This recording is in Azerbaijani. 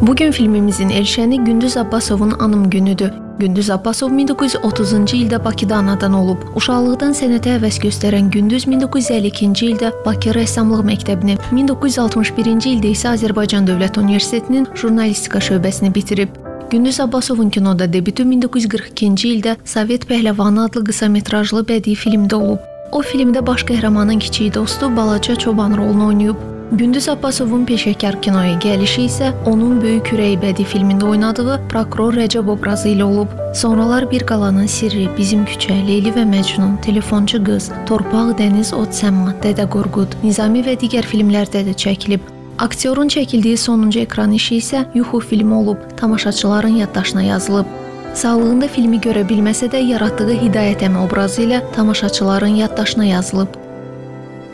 Bugün filmimizin elçəni Gündüz Abbasovun anım günüdür. Gündüz Abbasov 1930-cu ildə Bakıda anadan olub. Uşaqlıqdan sənətə həvəs göstərən Gündüz 1952-ci ildə Bakı Rəssamlıq Məktəbini, 1961-ci ildə isə Azərbaycan Dövlət Universitetinin jurnalistika şöbəsini bitirib. Gündüz Abbasovun kinoda debütü 1942-ci ildə Sovet Pəhləvanı adlı qısa metrajlı bədii filmdə olub. O filmdə baş qəhrəmanın kiçik dostu Balaca Çoban rolunu oynayıb. Gündüz Abbasovun peşəkar kinoya gəlişi isə onun Böyük Ürək bədii filmində oynadığı prokuror Rəcəb obrazı ilə olub. Sonralar Bir qalanın sirri, Bizim küçə, Leyli və Məcnun, Telefonçu qız, Torpaq, Dəniz, Od, Səmma, Dədə Qorqud, Nizami və digər filmlərdə də çəkilib. Aktyorun çəkildiyi sonuncu ekran işi isə Yuxu filmi olub, tamaşaçıların yaddaşına yazılıb. Sağlığında filmi görə bilməsə də yaratdığı Hidayət əmi obrazı ilə tamaşaçıların yaddaşına yazılıb.